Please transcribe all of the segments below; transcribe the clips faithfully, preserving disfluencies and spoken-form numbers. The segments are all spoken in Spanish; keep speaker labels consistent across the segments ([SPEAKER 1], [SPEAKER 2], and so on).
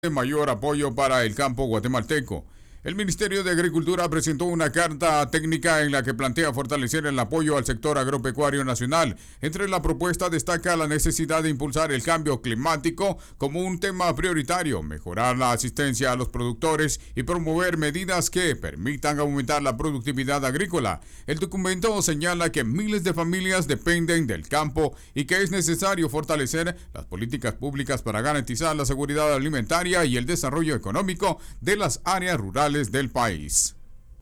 [SPEAKER 1] mayor apoyo para el campo guatemalteco. El Ministerio de Agricultura presentó una carta técnica en la que plantea fortalecer el apoyo al sector agropecuario nacional. Entre la propuesta destaca la necesidad de impulsar el cambio climático como un tema prioritario, mejorar la asistencia a los productores y promover medidas que permitan aumentar la productividad agrícola. El documento señala que miles de familias dependen del campo y que es necesario fortalecer las políticas públicas para garantizar la seguridad alimentaria y el desarrollo económico de las áreas rurales del país.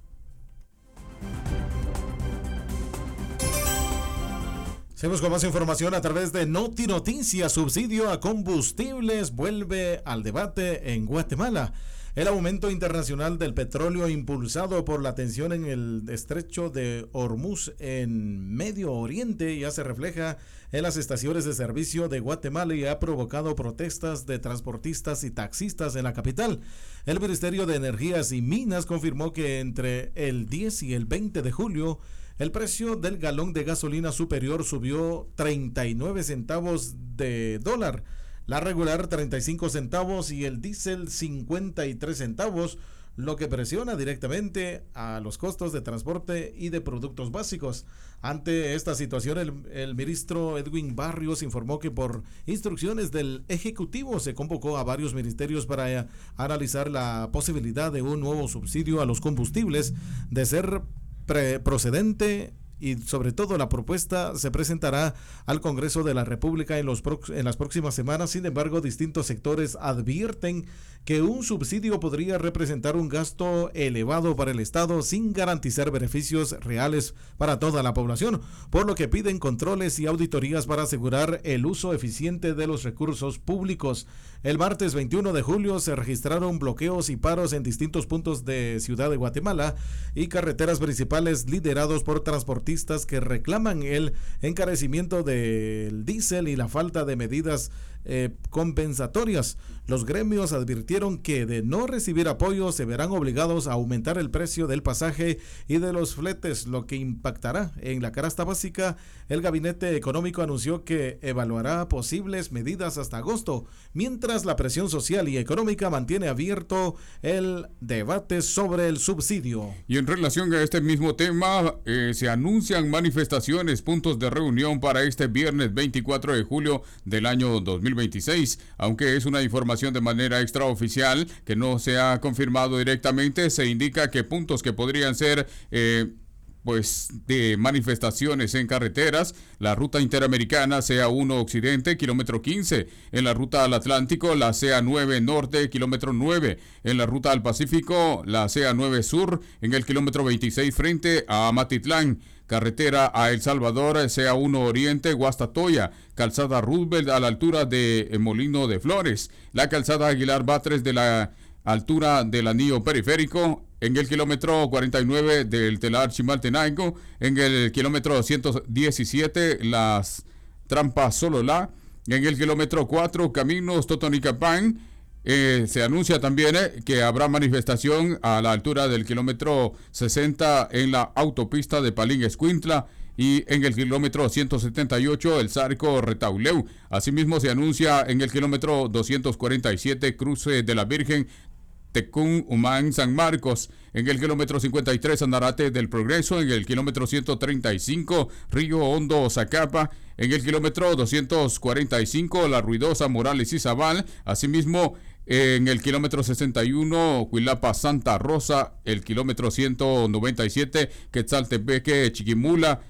[SPEAKER 2] Seguimos con más información a través de Noti Noticias. Subsidio a combustibles vuelve al debate en Guatemala. El aumento internacional del petróleo impulsado por la tensión en el estrecho de Hormuz en Medio Oriente ya se refleja en las estaciones de servicio de Guatemala y ha provocado protestas de transportistas y taxistas en la capital. El Ministerio de Energías y Minas confirmó que entre el diez y el veinte de julio el precio del galón de gasolina superior subió treinta y nueve centavos de dólar, la regular treinta y cinco centavos y el diésel cincuenta y tres centavos, lo que presiona directamente a los costos de transporte y de productos básicos. Ante esta situación, el, el ministro Edwin Barrios informó que por instrucciones del Ejecutivo se convocó a varios ministerios para eh, analizar la posibilidad de un nuevo subsidio a los combustibles. De ser pre- procedente y sobre todo la propuesta se presentará al Congreso de la República en, los pro- en las próximas semanas. Sin embargo, distintos sectores advierten que un subsidio podría representar un gasto elevado para el Estado sin garantizar beneficios reales para toda la población, por lo que piden controles y auditorías para asegurar el uso eficiente de los recursos públicos. El martes veintiuno de julio se registraron bloqueos y paros en distintos puntos de Ciudad de Guatemala y carreteras principales liderados por transportistas que reclaman el encarecimiento del diésel y la falta de medidas eh, compensatorias. Los gremios advirtieron que de no recibir apoyo se verán obligados a aumentar el precio del pasaje y de los fletes, lo que impactará en la canasta básica. El Gabinete Económico anunció que evaluará posibles medidas hasta agosto, mientras la presión social y económica mantiene abierto el debate sobre el subsidio.
[SPEAKER 1] Y en relación a este mismo tema, eh, se anuncian manifestaciones, puntos de reunión para este viernes veinticuatro de julio del año dos mil veintiséis, aunque es una información de manera extraoficial que no se ha confirmado directamente. Se indica que puntos que podrían ser eh, pues de manifestaciones en carreteras: la ruta interamericana C A uno Occidente, kilómetro quince; en la ruta al Atlántico, la C A nueve Norte, kilómetro nueve; en la ruta al Pacífico, la C A nueve Sur, en el kilómetro veintiséis frente a Amatitlán; carretera a El Salvador, C A uno Oriente, Guastatoya; calzada Roosevelt a la altura de Molino de Flores; la calzada Aguilar Batres de la altura del anillo periférico, en el kilómetro cuarenta y nueve del Telar Chimaltenango; en el kilómetro ciento diecisiete las Trampas Sololá; en el kilómetro cuatro Caminos Totonicapán. Eh, se anuncia también eh, que habrá manifestación a la altura del kilómetro sesenta en la autopista de Palín-Escuintla y en el kilómetro ciento setenta y ocho el Zarco Retauleu. Asimismo se anuncia en el kilómetro doscientos cuarenta y siete cruce de la Virgen Tecún Humán San Marcos; en el kilómetro cincuenta y tres Andarate del Progreso; en el kilómetro ciento treinta y cinco Río Hondo Zacapa; en el kilómetro doscientos cuarenta y cinco La Ruidosa Morales y Zabal; asimismo en el kilómetro sesenta y uno Cuilapa Santa Rosa; el kilómetro ciento noventa y siete Quetzaltepeque Chiquimula;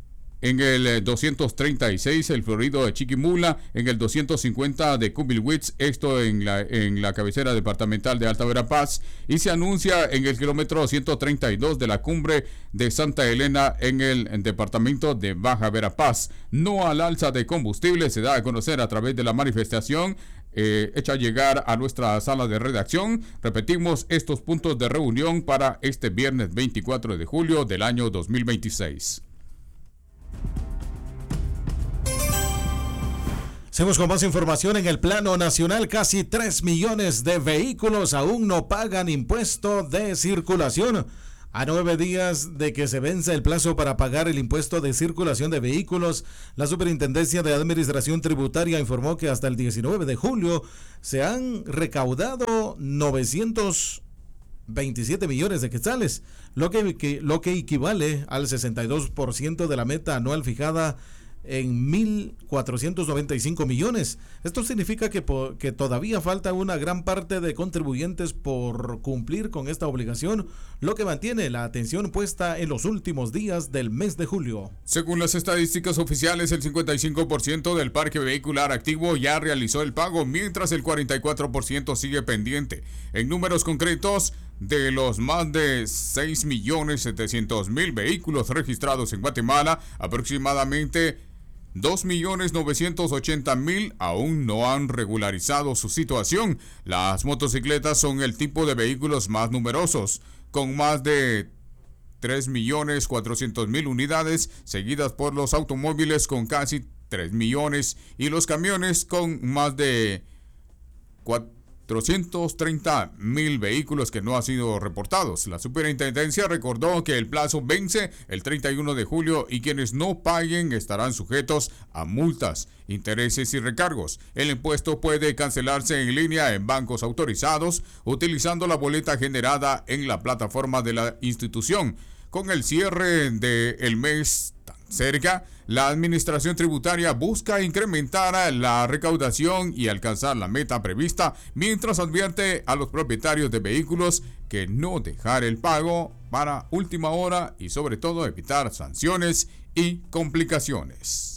[SPEAKER 1] en el doscientos treinta y seis el Florido de Chiquimula; en el doscientos cincuenta de Cubilwitz, esto en la, en la cabecera departamental de Alta Verapaz; y se anuncia en el kilómetro ciento treinta y dos de la cumbre de Santa Elena en el en departamento de Baja Verapaz. No al alza de combustible se da a conocer a través de la manifestación eh, hecha llegar a nuestra sala de redacción. Repetimos estos puntos de reunión para este viernes veinticuatro de julio del año dos mil veintiséis.
[SPEAKER 2] Seguimos con más información. En el plano nacional, casi tres millones de vehículos aún no pagan impuesto de circulación. A nueve días de que se venza el plazo para pagar el impuesto de circulación de vehículos, la Superintendencia de Administración Tributaria informó que hasta el diecinueve de julio se han recaudado novecientos veintisiete millones de quetzales, lo que, que, lo que equivale al sesenta y dos por ciento de la meta anual fijada en mil cuatrocientos noventa y cinco millones. Esto significa que, que todavía falta una gran parte de contribuyentes por cumplir con esta obligación, lo que mantiene la atención puesta en los últimos días del mes de julio.
[SPEAKER 1] Según las estadísticas oficiales, el cincuenta y cinco por ciento del parque vehicular activo ya realizó el pago, mientras el cuarenta y cuatro por ciento sigue pendiente. En números concretos, de los más de seis millones setecientos mil vehículos registrados en Guatemala, aproximadamente dos millones novecientos ochenta mil aún no han regularizado su situación. Las motocicletas son el tipo de vehículos más numerosos, con más de tres millones cuatrocientos mil unidades, seguidas por los automóviles con casi tres millones y los camiones con más de cuatrocientos treinta mil vehículos que no han sido reportados. La superintendencia recordó que el plazo vence el treinta y uno de julio y quienes no paguen estarán sujetos a multas, intereses y recargos. El impuesto puede cancelarse en línea en bancos autorizados utilizando la boleta generada en la plataforma de la institución. Con el cierre del mes tan cerca, la Administración Tributaria busca incrementar la recaudación y alcanzar la meta prevista, mientras advierte a los propietarios de vehículos que no dejar el pago para última hora y sobre todo evitar sanciones y complicaciones.